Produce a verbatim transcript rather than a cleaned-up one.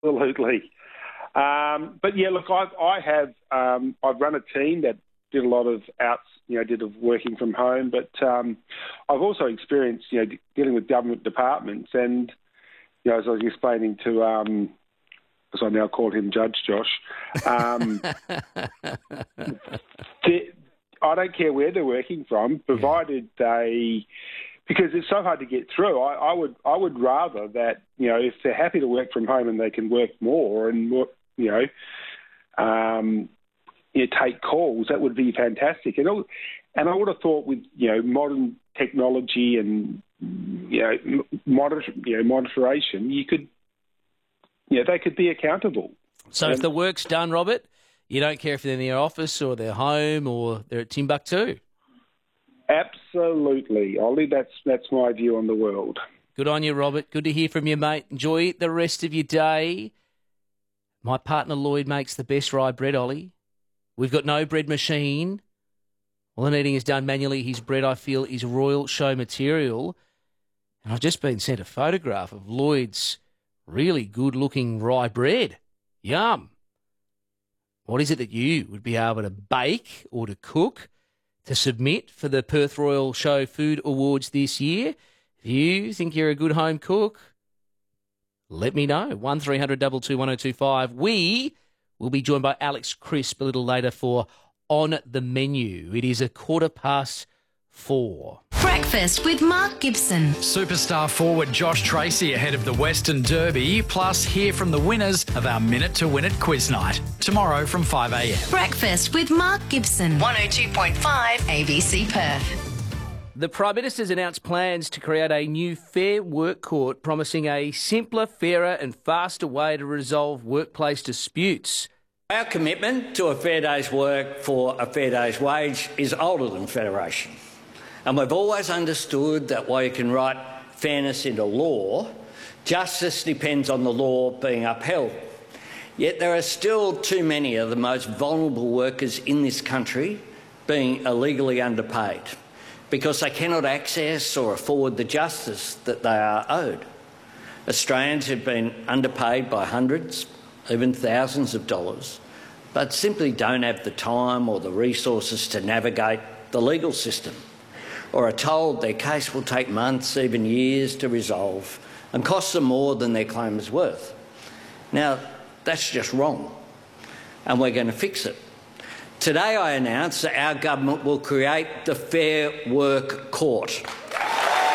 Absolutely. Um, but yeah, look, I, I have um, I've run a team that did a lot of outs, you know, did of working from home. But um, I've also experienced, you know, dealing with government departments, and you know, as I was explaining to, um, as I now call him Judge Josh, um, they, I don't care where they're working from, provided yeah. they. Because it's so hard to get through. I, I would I would rather that, you know, if they're happy to work from home and they can work more and more, you know, um, you know, take calls, that would be fantastic. And and I would have thought with, you know, modern technology and, you know, monitor, you know, monitoration, you could, you know, they could be accountable. So and, if the work's done, Robert, you don't care if they're in their office or their home or they're at Timbuktu? Absolutely, Ollie. That's that's my view on the world. Good on you, Robert. Good to hear from you, mate. Enjoy the rest of your day. My partner Lloyd makes the best rye bread, Ollie. We've got no bread machine. All the kneading is done manually. His bread, I feel, is royal show material. And I've just been sent a photograph of Lloyd's really good-looking rye bread. Yum. What is it that you would be able to bake or to cook to submit for the Perth Royal Show Food Awards this year? If you think you're a good home cook, let me know. one three hundred two two one oh two five. We will be joined by Alex Crisp a little later for On the Menu. It is a quarter past four. Breakfast with Mark Gibson. Superstar forward Josh Tracy ahead of the Western Derby, plus hear from the winners of our Minute to Win It quiz night tomorrow from five a m. Breakfast with Mark Gibson. one oh two point five A B C Perth. The Prime Minister's announced plans to create a new Fair Work Court, promising a simpler, fairer and faster way to resolve workplace disputes. Our commitment to a fair day's work for a fair day's wage is older than Federation. And we've always understood that while you can write fairness into law, justice depends on the law being upheld. Yet there are still too many of the most vulnerable workers in this country being illegally underpaid because they cannot access or afford the justice that they are owed. Australians have been underpaid by hundreds, even thousands of dollars, but simply don't have the time or the resources to navigate the legal system, or are told their case will take months, even years to resolve and cost them more than their claim is worth. Now, that's just wrong, and we're going to fix it. Today I announce that our government will create the Fair Work Court.